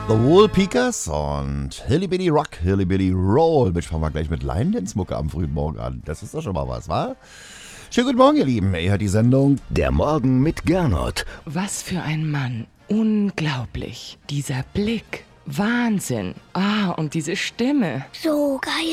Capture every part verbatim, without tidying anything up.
The Woolpeakers und Hillybilly Rock, Hillybilly Roll. Mensch, fangen wir gleich mit Line Dance Mucke am frühen Morgen an. Das ist doch schon mal was, wa? Schönen guten Morgen, ihr Lieben. Ihr hört die Sendung Der Morgen mit Gernot. Was für ein Mann. Unglaublich. Dieser Blick. Wahnsinn. Ah, und diese Stimme. So geil.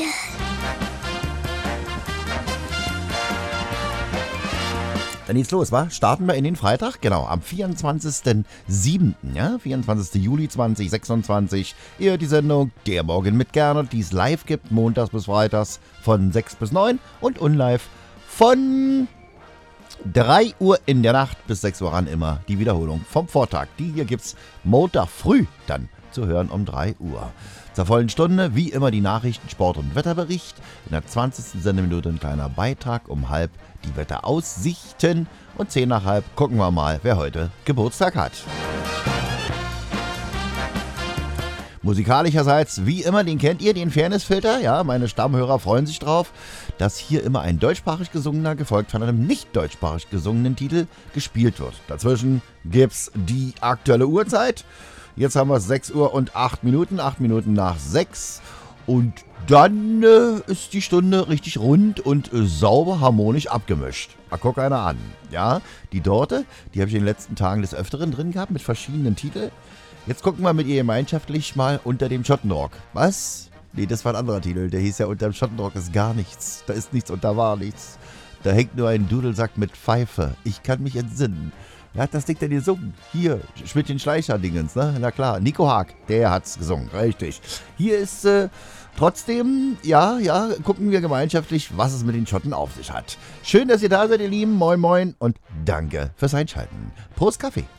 Dann geht's los, wa? Starten wir in den Freitag, genau, am vierundzwanzigsten siebten, ja, vierundzwanzigsten Juli zweitausendsechsundzwanzig. Ihr hört die Sendung Der Morgen mit Gernot, die es live gibt, montags bis freitags von sechs bis neun und unlive von drei Uhr in der Nacht bis sechs Uhr an immer die Wiederholung vom Vortag. Die hier gibt's Montag früh dann zu hören um drei Uhr. Zur vollen Stunde, wie immer, die Nachrichten, Sport- und Wetterbericht. In der zwanzigsten Sendeminute ein kleiner Beitrag, um halb die Wetteraussichten. Und zehn nach halb gucken wir mal, wer heute Geburtstag hat. Musikalischerseits, wie immer, den kennt ihr, den Fairnessfilter. Ja, meine Stammhörer freuen sich drauf, dass hier immer ein deutschsprachig gesungener, gefolgt von einem nicht deutschsprachig gesungenen Titel gespielt wird. Dazwischen gibt's die aktuelle Uhrzeit. Jetzt haben wir sechs Uhr und acht Minuten, acht Minuten nach sechs. Und dann äh, ist die Stunde richtig rund und äh, sauber harmonisch abgemischt. Mal guck einer an. Ja, die Dorte, die habe ich in den letzten Tagen des Öfteren drin gehabt mit verschiedenen Titeln. Jetzt gucken wir mit ihr gemeinschaftlich mal unter dem Schottenrock. Was? Nee, das war ein anderer Titel. Der hieß ja unter dem Schottenrock ist gar nichts. Da ist nichts und da war nichts. Da hängt nur ein Dudelsack mit Pfeife. Ich kann mich entsinnen. Wer hat das Ding denn gesungen? Hier, Schmidtchen-Schleicher-Dingens, ne? Na klar, Nico Haag, der hat's gesungen, richtig. Hier ist äh, trotzdem, ja, ja, gucken wir gemeinschaftlich, was es mit den Schotten auf sich hat. Schön, dass ihr da seid, ihr Lieben. Moin, moin und danke fürs Einschalten. Prost Kaffee.